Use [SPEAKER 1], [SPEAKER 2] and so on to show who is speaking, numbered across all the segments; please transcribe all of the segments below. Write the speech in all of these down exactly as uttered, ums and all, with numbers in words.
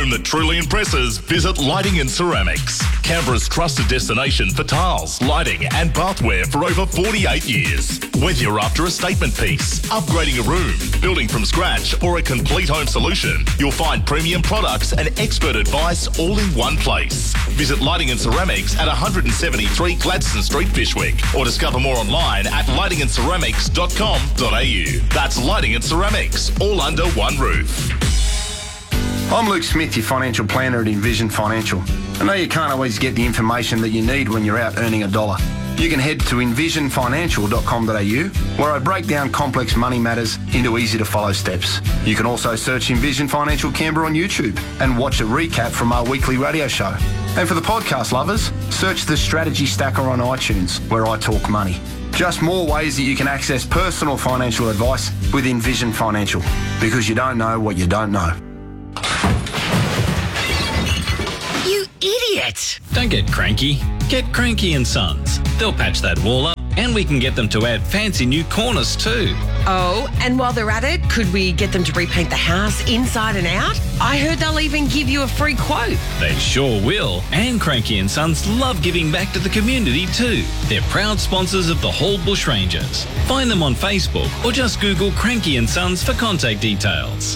[SPEAKER 1] home that truly impresses, visit Lighting and Ceramics. Canberra's trusted destination for tiles, lighting and bathware for over forty-eight years. Whether you're after a statement piece, upgrading a room, building from scratch or a complete home solution, you'll find premium products and expert advice all in one place. Visit Lighting and Ceramics at one seventy-three Gladstone Street, Fyshwick, or discover more online at lighting and ceramics dot com dot a u. That's Lighting and Ceramics, all under one roof.
[SPEAKER 2] I'm Luke Smith, your financial planner at Envision Financial. I know you can't always get the information that you need when you're out earning a dollar. You can head to envision financial dot com dot a u, where I break down complex money matters into easy-to-follow steps. You can also search Envision Financial Canberra on YouTube and watch a recap from our weekly radio show. And for the podcast lovers, search the Strategy Stacker on iTunes, where I talk money. Just more ways that you can access personal financial advice with Envision Financial, because you don't know what you don't know.
[SPEAKER 3] You idiot!
[SPEAKER 4] Don't get cranky. Get Cranky and Sons. They'll patch that wall up, and we can get them to add fancy new corners too.
[SPEAKER 3] Oh, and while they're at it, could we get them to repaint the house inside and out? I heard they'll even give you a free quote.
[SPEAKER 4] They sure will. And Cranky and Sons love giving back to the community too. They're proud sponsors of the Hall Bushrangers. Find them on Facebook or just Google Cranky and Sons for contact details.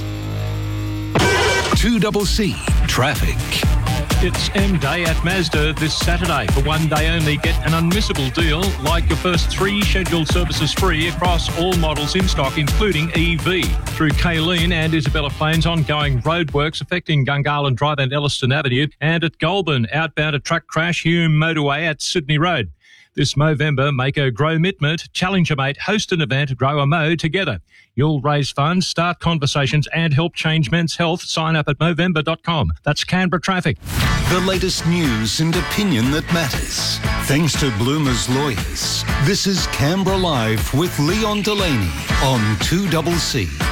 [SPEAKER 5] two C C Traffic.
[SPEAKER 6] It's M-Day at Mazda this Saturday. For one day only, get an unmissable deal like your first three scheduled services free across all models in stock, including E V. Through Kayleen and Isabella Plains, ongoing roadworks affecting Gungahlin Drive and Elliston Avenue, and at Goulburn, outbound a truck crash, Hume Motorway at Sydney Road. This Movember, Mako Grow Mitmit, Challenger Mate, host an event, Grow a Mo together. You'll raise funds, start conversations and help change men's health. Sign up at movember dot com. That's Canberra Traffic.
[SPEAKER 5] The latest news and opinion that matters. Thanks to Bloomer's Lawyers. This is Canberra Live with Leon Delaney on two C C.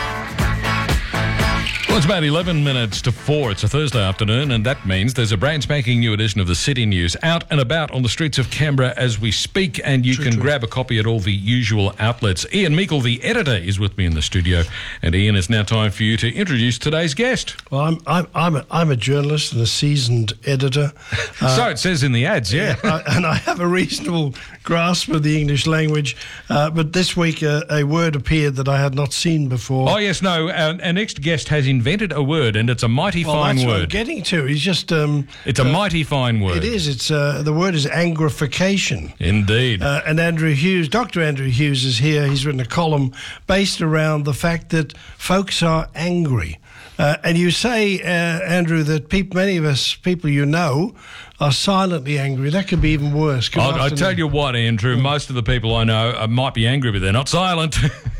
[SPEAKER 7] Well, it's about eleven minutes to four. It's a Thursday afternoon, and that means there's a brand spanking new edition of the City News out and about on the streets of Canberra as we speak, and you true, can true. grab a copy at all the usual outlets. Ian Meikle, the editor, is with me in the studio, and Ian, it's now time for you to introduce today's guest.
[SPEAKER 8] Well, I'm I'm I'm a, I'm a journalist and a seasoned editor.
[SPEAKER 7] Uh, so it says in the ads, yeah.
[SPEAKER 8] yeah I, and I have a reasonable grasp of the English language, uh, but this week uh, a word appeared that I had not seen before.
[SPEAKER 7] Oh, yes, no, our, our next guest has invented a word, and it's a mighty
[SPEAKER 8] well,
[SPEAKER 7] fine
[SPEAKER 8] that's
[SPEAKER 7] word.
[SPEAKER 8] What I'm getting to. He's just. Um,
[SPEAKER 7] it's a uh, mighty fine word.
[SPEAKER 8] It is. It's uh, the word is angrification.
[SPEAKER 7] Indeed.
[SPEAKER 8] Uh, and Andrew Hughes, Doctor Andrew Hughes, is here. He's written a column based around the fact that folks are angry. Uh, and you say, uh, Andrew, that people, many of us, people you know, are silently angry. That could be even worse.
[SPEAKER 7] I'll, I'll tell you what, Andrew, most of the people I know uh, might be angry, but they're not silent.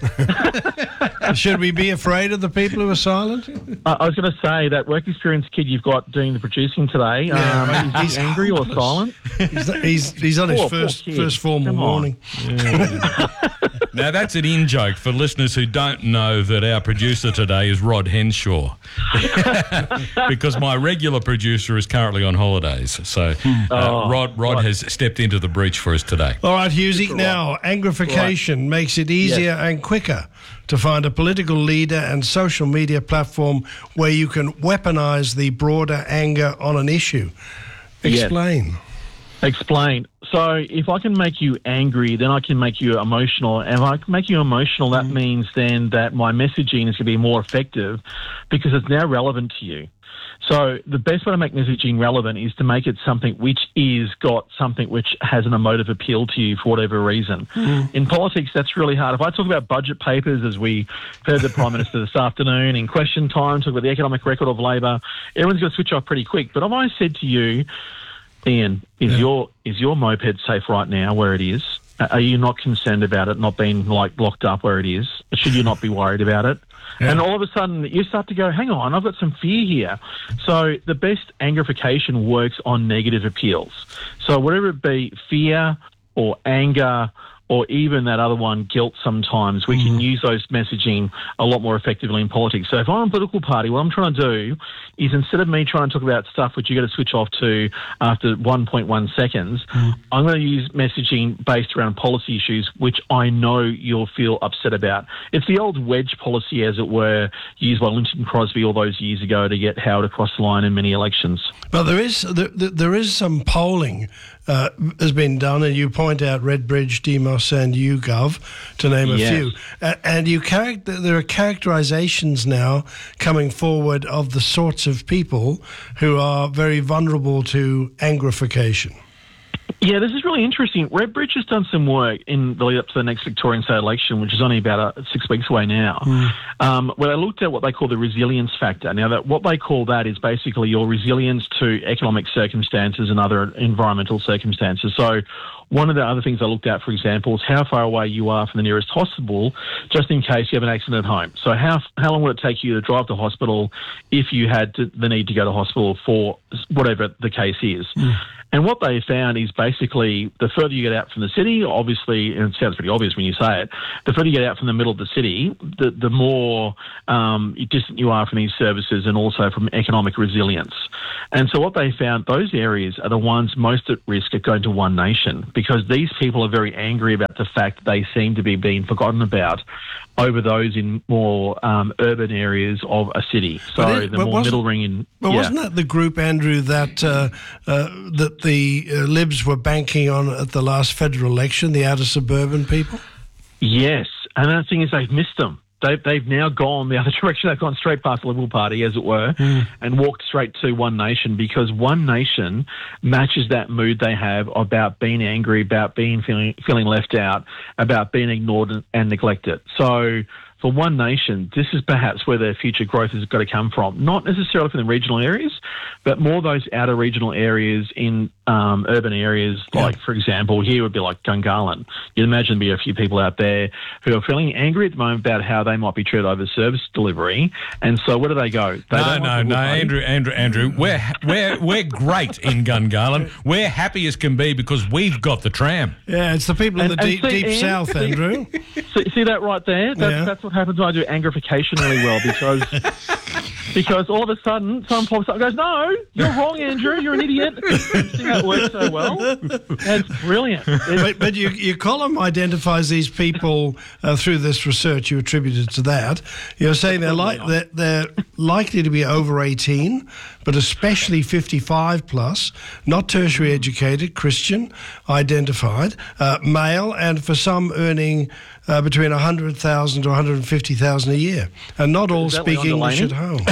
[SPEAKER 8] Should we be afraid of the people who are silent?
[SPEAKER 9] Uh, I was going to say, that work experience kid you've got doing the producing today, yeah, um, right. is he angry or silent?
[SPEAKER 8] He's, he's, he's on his poor, first poor first formal warning.
[SPEAKER 7] Yeah. Now, that's an in-joke for listeners who don't know that our producer today is Rod Henshaw. Because my regular producer is currently on holidays. So uh, oh, Rod Rod right. has stepped into the breach for us today.
[SPEAKER 8] All right, Hughesy. Now, angrification right. makes it easier yes. and quicker to find a political leader and social media platform where you can weaponize the broader anger on an issue. Explain.
[SPEAKER 9] Yes. Explain. So if I can make you angry, then I can make you emotional. And if I can make you emotional, that mm. means then that my messaging is going to be more effective because it's now relevant to you. So the best way to make messaging relevant is to make it something which is got something which has an emotive appeal to you for whatever reason. Mm. In politics, that's really hard. If I talk about budget papers, as we heard the Prime Minister this afternoon, in question time, talk about the economic record of Labor, everyone's going to switch off pretty quick. But if I said to you, Ian, is yeah. your is your moped safe right now where it is? Are you not concerned about it not being like locked up where it is? Should you not be worried about it? Yeah. And all of a sudden you start to go, hang on, I've got some fear here. So the best angrification works on negative appeals. So whatever it be, fear or anger or even that other one, guilt sometimes, we mm. can use those messaging a lot more effectively in politics. So if I'm a political party, what I'm trying to do is instead of me trying to talk about stuff which you got to switch off to after one point one seconds, mm. I'm going to use messaging based around policy issues which I know you'll feel upset about. It's the old wedge policy, as it were, used by Linton Crosby all those years ago to get Howard across the line in many elections.
[SPEAKER 8] Well, there is there, there is some polling uh, has been done, and you point out Redbridge, Demos, and YouGov, to name a
[SPEAKER 9] yes.
[SPEAKER 8] few. Uh, and you character there are characterisations now coming forward of the sorts of people who are very vulnerable to angrification.
[SPEAKER 9] Yeah, this is really interesting. Redbridge has done some work in the lead up to the next Victorian state election, which is only about uh, six weeks away now, mm. um, where they looked at what they call the resilience factor. Now, that what they call that is basically your resilience to economic circumstances and other environmental circumstances. So one of the other things I looked at, for example, is how far away you are from the nearest hospital, just in case you have an accident at home. So how how long would it take you to drive to hospital if you had to, the need to go to hospital for whatever the case is? Mm. And what they found is basically the further you get out from the city, obviously, and it sounds pretty obvious when you say it, the further you get out from the middle of the city, the, the more um, distant you are from these services and also from economic resilience. And so what they found, those areas are the ones most at risk of going to One Nation, because these people are very angry about the fact that they seem to be being forgotten about over those in more um, urban areas of a city. So it, the more middle ring in...
[SPEAKER 8] But
[SPEAKER 9] yeah.
[SPEAKER 8] wasn't that the group, Andrew, that uh, uh, that the uh, Libs were banking on at the last federal election, the outer suburban people?
[SPEAKER 9] Yes, and the thing is they've missed them. They've, they've now gone the other direction. They've gone straight past the Liberal Party, as it were, mm. and walked straight to One Nation, because One Nation matches that mood they have about being angry, about being feeling, feeling left out, about being ignored and, and neglected. So for One Nation, this is perhaps where their future growth has got to come from. Not necessarily from the regional areas, but more those outer regional areas in um, urban areas. Yeah. Like, for example, here would be like Gungahlin. You'd imagine there'd be a few people out there who are feeling angry at the moment about how they might be treated over service delivery. And so where do they go? They
[SPEAKER 7] no, no, no, Andrew, Andrew, Andrew. We're, we're, we're great in Gungahlin. We're happy as can be because we've got the tram.
[SPEAKER 8] Yeah, it's the people in
[SPEAKER 9] and,
[SPEAKER 8] the
[SPEAKER 9] and
[SPEAKER 8] deep,
[SPEAKER 9] see,
[SPEAKER 8] deep
[SPEAKER 9] and,
[SPEAKER 8] south, Andrew.
[SPEAKER 9] See, see that right there? That's, yeah. that's what happens when I do angrification really well, because because all of a sudden someone pops up and goes, "No, you're wrong, Andrew. You're an idiot." See how it works so well? It's brilliant. It's
[SPEAKER 8] but but you, your column identifies these people uh, through this research you attributed to that. You're saying they're like they're, they're likely to be over eighteen, but especially fifty-five plus, not tertiary educated, Christian, identified, uh, male, and for some earning uh, between one hundred thousand to one hundred fifty thousand a year, and not all speak English at home.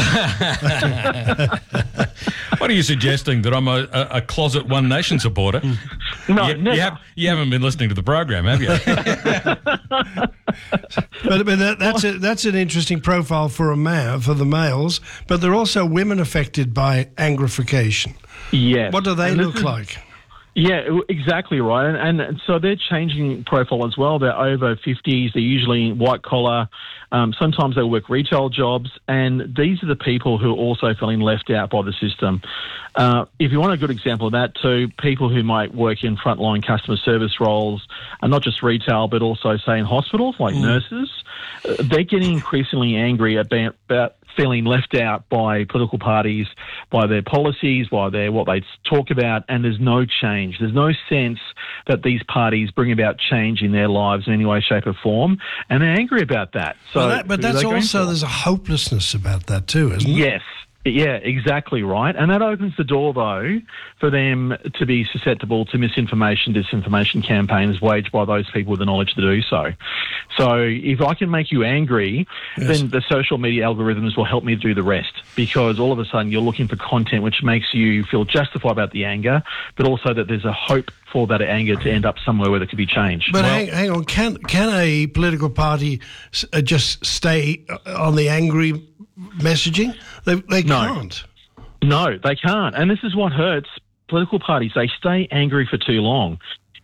[SPEAKER 7] What are you suggesting, that I'm a, a, a closet One Nation supporter?
[SPEAKER 9] No,
[SPEAKER 7] you,
[SPEAKER 9] never.
[SPEAKER 7] You, have, you haven't been listening to the program, have you?
[SPEAKER 8] but but that, that's a, that's an interesting profile for a man, for the males. But there are also women affected by angrification.
[SPEAKER 9] Yes.
[SPEAKER 8] What do they
[SPEAKER 9] and
[SPEAKER 8] look
[SPEAKER 9] is,
[SPEAKER 8] like?
[SPEAKER 9] Yeah, exactly right. And, and so they're changing profile as well. They're over fifties. They're usually white collar. Um, sometimes they work retail jobs. And these are the people who are also feeling left out by the system. Uh, if you want a good example of that too, people who might work in frontline customer service roles, and not just retail, but also, say, in hospitals, like mm. nurses, uh, they're getting increasingly angry about, about feeling left out by political parties, by their policies, by their what they talk about, and there's no change. There's no sense that these parties bring about change in their lives in any way, shape or form, and they're angry about that. So,
[SPEAKER 8] well, that, but that's also, there's a hopelessness about that too, isn't
[SPEAKER 9] yes.
[SPEAKER 8] it?
[SPEAKER 9] Yes. Yeah, exactly right. And that opens the door, though, for them to be susceptible to misinformation, disinformation campaigns waged by those people with the knowledge to do so. So if I can make you angry, yes. then the social media algorithms will help me do the rest, because all of a sudden you're looking for content which makes you feel justified about the anger, but also that there's a hope for that anger to end up somewhere where there could be change.
[SPEAKER 8] But
[SPEAKER 9] well,
[SPEAKER 8] hang, hang on, can can a political party uh, just stay on the angry messaging? They, they
[SPEAKER 9] no.
[SPEAKER 8] can't.
[SPEAKER 9] No, they can't. And this is what hurts political parties. They stay angry for too long.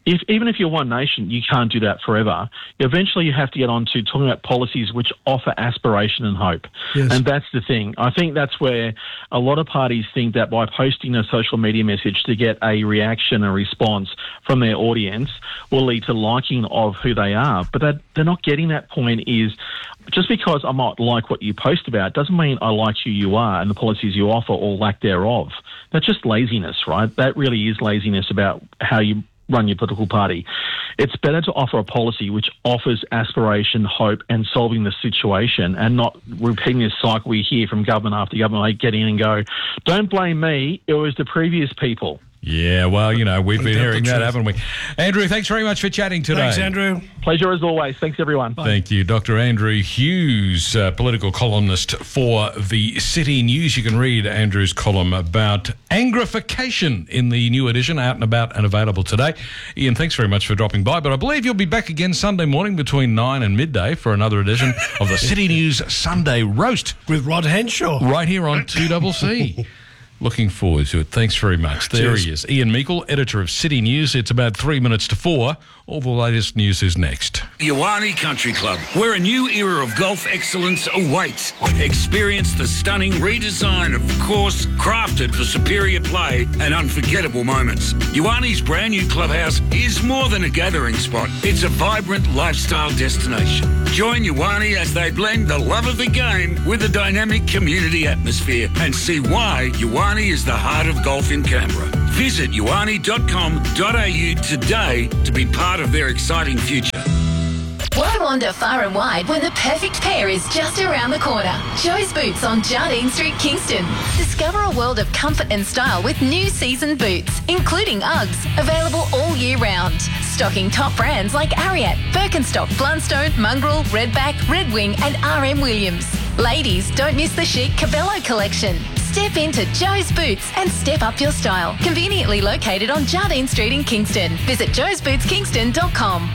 [SPEAKER 9] if even if you're One Nation, you can't do that forever. Eventually, you have to get on to talking about policies which offer aspiration and hope.
[SPEAKER 8] Yes.
[SPEAKER 9] And that's the thing. I think that's where a lot of parties think that by posting a social media message to get a reaction, a response from their audience will lead to liking of who they are. But that they're not getting that point is just because I might like what you post about doesn't mean I like who you are and the policies you offer or lack thereof. That's just laziness, right? That really is laziness about how you run your political party. It's better to offer a policy which offers aspiration, hope, and solving the situation, and not repeating this cycle we hear from government after government. They get in and go, don't blame me, it was the previous people.
[SPEAKER 7] Yeah, well, you know, we've been hearing that, haven't we? Andrew, thanks very much for chatting today.
[SPEAKER 8] Thanks, Andrew.
[SPEAKER 9] Pleasure as always. Thanks, everyone.
[SPEAKER 7] Bye. Thank you. Doctor Andrew Hughes, uh, political columnist for the City News. You can read Andrew's column about angrification in the new edition, out and about and available today. Ian, thanks very much for dropping by, but I believe you'll be back again Sunday morning between nine and midday for another edition of the City News Sunday Roast.
[SPEAKER 8] With Rod Henshaw.
[SPEAKER 7] Right here on two C C. Looking forward to it. Thanks very much. There Cheers. He is. Ian Meikle, editor of City News. It's about three minutes to four. All the latest news is next.
[SPEAKER 10] Ioane Country Club, where a new era of golf excellence awaits. Experience the stunning redesign of the course, crafted for superior play and unforgettable moments. Ioane's brand new clubhouse is more than a gathering spot. It's a vibrant lifestyle destination. Join Ioane as they blend the love of the game with a dynamic community atmosphere and see why Ioane is the heart of golf in Canberra. Visit ioane dot com dot a u today to be part of their exciting future.
[SPEAKER 11] Why wander far and wide when the perfect pair is just around the corner? Joe's Boots on Jardine Street, Kingston. Discover a world of comfort and style with new season boots, including Uggs, available all year round. Stocking top brands like Ariat, Birkenstock, Blundstone, Mongrel, Redback, Red Wing and R M Williams. Ladies, don't miss the chic Cabello collection. Step into Joe's Boots and step up your style. Conveniently located on Jardine Street in Kingston. Visit joes boots kingston dot com.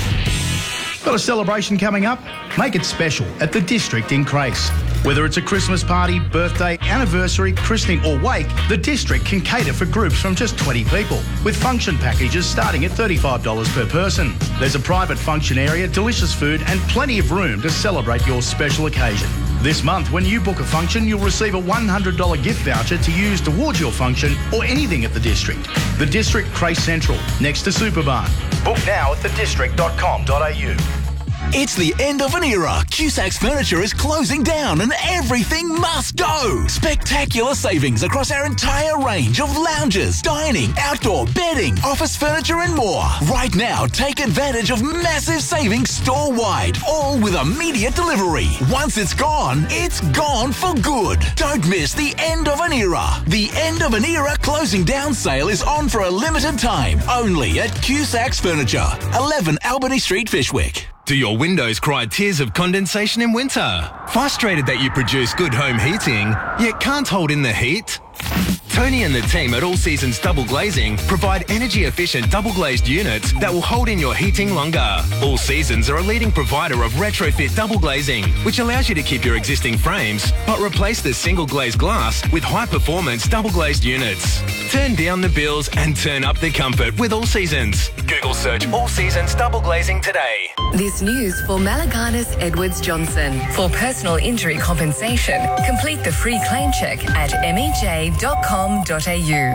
[SPEAKER 12] Got a celebration coming up? Make it special at the District in Crace. Whether it's a Christmas party, birthday, anniversary, christening or wake, the District can cater for groups from just twenty people, with function packages starting at thirty-five dollars per person. There's a private function area, delicious food and plenty of room to celebrate your special occasion. This month, when you book a function, you'll receive a one hundred dollars gift voucher to use towards your function or anything at the District. The District Crace Central, next to Superbarn. Book now at the district dot com dot a u.
[SPEAKER 13] It's the end of an era. Cusacks Furniture is closing down and everything must go. Spectacular savings across our entire range of lounges, dining, outdoor, bedding, office furniture and more. Right now, take advantage of massive savings store-wide, all with immediate delivery. Once it's gone, it's gone for good. Don't miss the end of an era. The end of an era closing down sale is on for a limited time, only at Cusacks Furniture, eleven Albany Street, Fishwick.
[SPEAKER 14] Do your windows cry tears of condensation in winter? Frustrated that you produce good home heating, yet can't hold in the heat? Tony and the team at All Seasons Double Glazing provide energy-efficient double-glazed units that will hold in your heating longer. All Seasons are a leading provider of retrofit double glazing, which allows you to keep your existing frames, but replace the single-glazed glass with high-performance double-glazed units. Turn down the bills and turn up the comfort with All Seasons. Google search All Seasons Double Glazing today.
[SPEAKER 15] This news for Malaganas Edwards Johnson. For personal injury compensation, complete the free claim check at m e j dot com dot a u.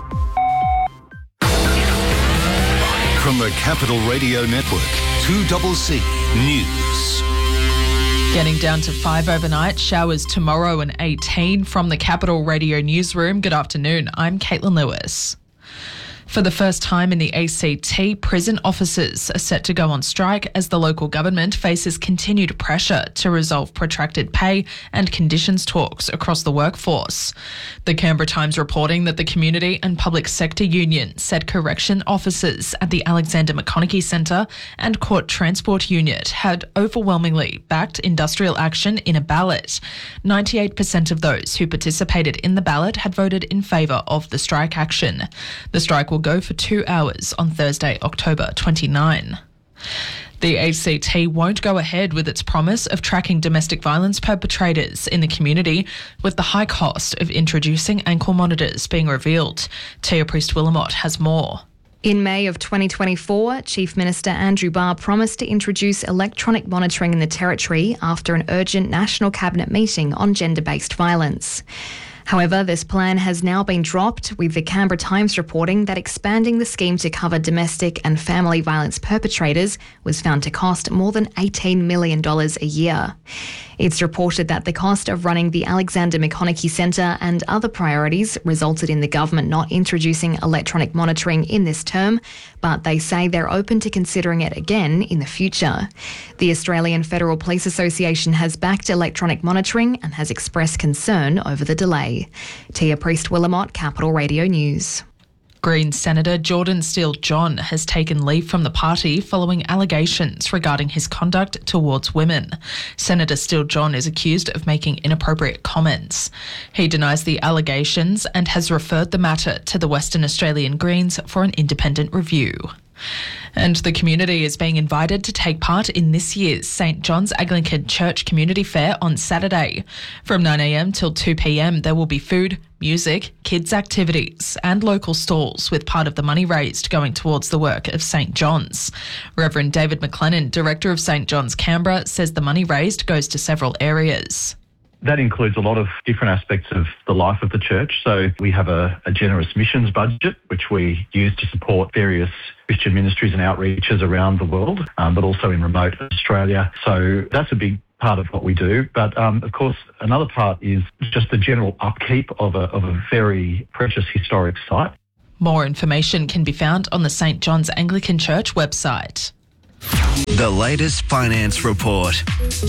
[SPEAKER 5] From the Capital Radio Network, two C C News.
[SPEAKER 16] Getting down to five overnight, showers tomorrow and eighteen from the Capital Radio Newsroom. Good afternoon, I'm Caitlin Lewis. For the first time in the A C T, prison officers are set to go on strike as the local government faces continued pressure to resolve protracted pay and conditions talks across the workforce. The Canberra Times reporting that the Community and Public Sector Union said correction officers at the Alexander McConaughey Centre and Court Transport Unit had overwhelmingly backed industrial action in a ballot. ninety-eight percent of those who participated in the ballot had voted in favour of the strike action. The strike will go for two hours on Thursday, October twenty-ninth. The A C T won't go ahead with its promise of tracking domestic violence perpetrators in the community, with the high cost of introducing ankle monitors being revealed. Tia Priest-Willamot has more.
[SPEAKER 17] In May of twenty twenty-four, Chief Minister Andrew Barr promised to introduce electronic monitoring in the Territory after an urgent National Cabinet meeting on gender-based violence. However, this plan has now been dropped, with the Canberra Times reporting that expanding the scheme to cover domestic and family violence perpetrators was found to cost more than eighteen million dollars a year. It's reported that the cost of running the Alexander McConaughey Centre and other priorities resulted in the government not introducing electronic monitoring in this term, but they say they're open to considering it again in the future. The Australian Federal Police Association has backed electronic monitoring and has expressed concern over the delay. Tia Priest-Willamot, Capital Radio News.
[SPEAKER 16] Greens Senator Jordan Steele-John has taken leave from the party following allegations regarding his conduct towards women. Senator Steele-John is accused of making inappropriate comments. He denies the allegations and has referred the matter to the Western Australian Greens for an independent review. And the community is being invited to take part in this year's St John's Anglican Church Community Fair on Saturday. From nine a m till two p m there will be food, music, kids' activities and local stalls, with part of the money raised going towards the work of St John's. Reverend David McLennan, Director of St John's Canberra, says the money raised goes to several areas.
[SPEAKER 18] That includes a lot of different aspects of the life of the church. So we have a, a generous missions budget, which we use to support various Christian ministries and outreaches around the world, um, but also in remote Australia. So that's a big part of what we do. But um, of course, another part is just the general upkeep of a, of a very precious historic site.
[SPEAKER 16] More information can be found on the St John's Anglican Church website.
[SPEAKER 19] The latest finance report.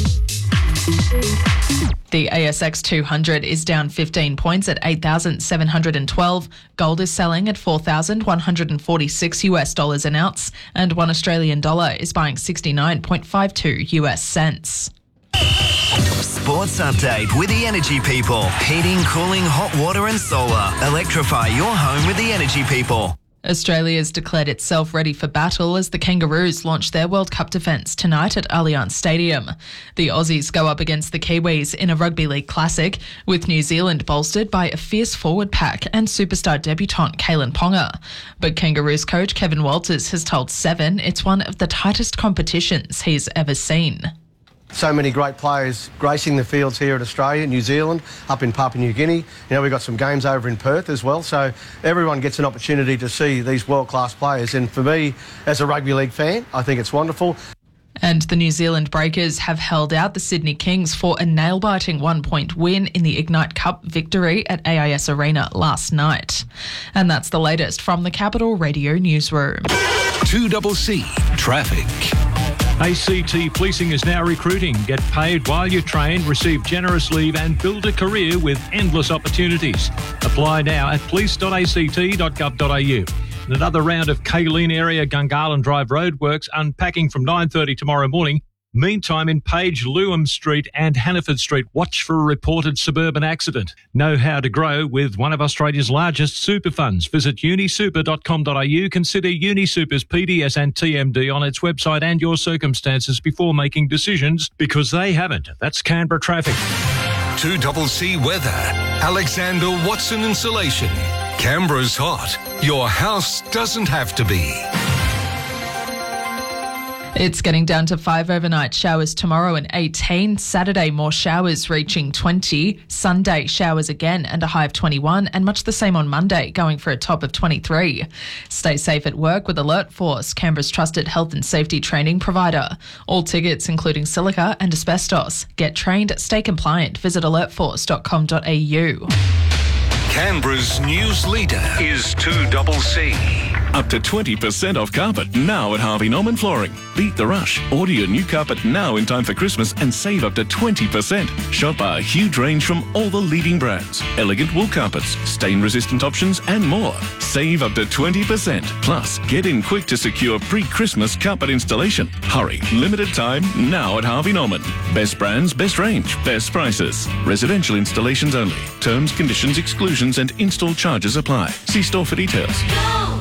[SPEAKER 16] The A S X two hundred is down fifteen points at eight thousand seven hundred twelve. Gold is selling at four thousand one hundred forty-six US dollars an ounce, and one Australian dollar is buying sixty-nine point five two US cents.
[SPEAKER 19] Sports update with the Energy People. Heating, cooling, hot water and solar. Electrify your home with the Energy People.
[SPEAKER 16] Australia's declared itself ready for battle as the Kangaroos launch their World Cup defence tonight at Allianz Stadium. The Aussies go up against the Kiwis in a Rugby League Classic, with New Zealand bolstered by a fierce forward pack and superstar debutant Kalen Ponga. But Kangaroos coach Kevin Walters has told Seven it's one of the tightest competitions he's ever seen.
[SPEAKER 20] So many great players gracing the fields here at Australia, New Zealand, up in Papua New Guinea. You know, we've got some games over in Perth as well, so everyone gets an opportunity to see these world-class players. And for me, as a rugby league fan, I think it's wonderful.
[SPEAKER 16] And the New Zealand Breakers have held out the Sydney Kings for a nail-biting one-point win in the Ignite Cup victory at A I S Arena last night. And that's the latest from the Capital Radio Newsroom.
[SPEAKER 5] two C C Traffic.
[SPEAKER 6] A C T Policing is now recruiting. Get paid while you train, receive generous leave and build a career with endless opportunities. Apply now at police dot a c t dot gov dot a u. And another round of Kayleen area Gungahlin Drive roadworks unpacking from nine thirty tomorrow morning. Meantime, in Page, Lewam Street and Hannaford Street, watch for a reported suburban accident. Know how to grow with one of Australia's largest super funds. Visit uni super dot com dot a u. Consider UniSuper's P D S and T M D on its website and your circumstances before making decisions, because they haven't. That's Canberra traffic.
[SPEAKER 5] two C C Weather. Alexander Watson Insulation. Canberra's hot. Your house doesn't have to be.
[SPEAKER 16] It's getting down to five overnight showers tomorrow and eighteen. Saturday, more showers reaching twenty. Sunday, showers again and a high of twenty-one, and much the same on Monday, going for a top of twenty-three. Stay safe at work with Alert Force, Canberra's trusted health and safety training provider. All tickets, including silica and asbestos. Get trained, stay compliant. Visit alert force dot com dot a u.
[SPEAKER 5] Canberra's news leader is two C C.
[SPEAKER 1] Up to twenty percent off carpet now at Harvey Norman Flooring. Beat the rush. Order your new carpet now in time for Christmas and save up to twenty percent. Shop our huge range from all the leading brands. Elegant wool carpets, stain-resistant options and more. Save up to twenty percent. Plus, get in quick to secure pre-Christmas carpet installation. Hurry. Limited time now at Harvey Norman. Best brands, best range, best prices. Residential installations only. Terms, conditions, exclusions and install charges apply. See store for details.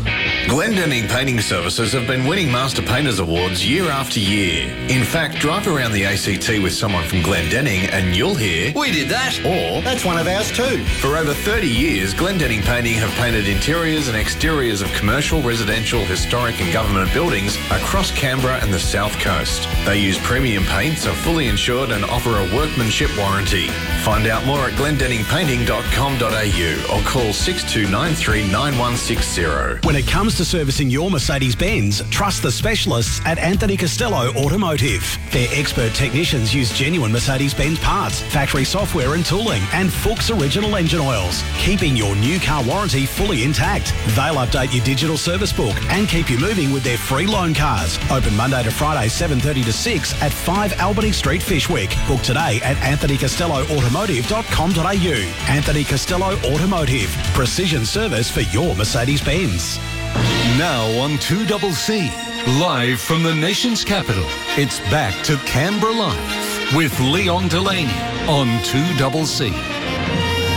[SPEAKER 21] Glendenning Painting Services have been winning Master Painters Awards year after year. In fact, drive around the A C T with someone from Glendenning and you'll hear, "We did that," or "That's one of ours too." For over thirty years, Glendenning Painting have painted interiors and exteriors of commercial, residential, historic and government buildings across Canberra and the South Coast. They use premium paints, are fully insured and offer a workmanship warranty. Find out more at glendenning painting dot com dot a u or call six two nine three nine one six zero.
[SPEAKER 22] When it comes to servicing your Mercedes-Benz, trust the specialists at Anthony Costello Automotive. Their expert technicians use genuine Mercedes-Benz parts, factory software and tooling, and Fuchs original engine oils, keeping your new car warranty fully intact. They'll update your digital service book and keep you moving with their free loan cars. Open Monday to Friday, seven thirty to six at five Albany Street, Fishwick. Book today at anthony costello automotive dot com dot a u. Anthony Costello Automotive. Precision service for your Mercedes-Benz.
[SPEAKER 5] Now on two C C, live from the nation's capital, it's back to Canberra Live with Leon Delaney on two C C.